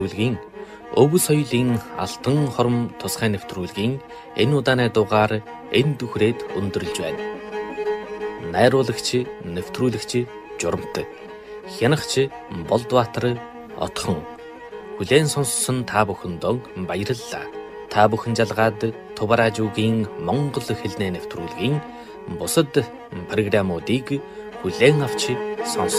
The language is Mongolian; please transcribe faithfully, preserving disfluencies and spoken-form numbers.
нэвтрүүлгийн өв соёлын алтан хором тусгай нэвтрүүлгийн энэ удааны дугаар энд дүхрээд өндөрлж байна. Найруулагч, нэвтрүүлэгч Журамт, хянагч Болдбаатар Отхон. Хүлээн сонссон та бүхэндээ баярлалаа. Та бүхэн жалгаад Тубаражуугийн Монгол хэлний нэвтрүүлгийн бусад програмуудыг хүлээн авч сонсоо.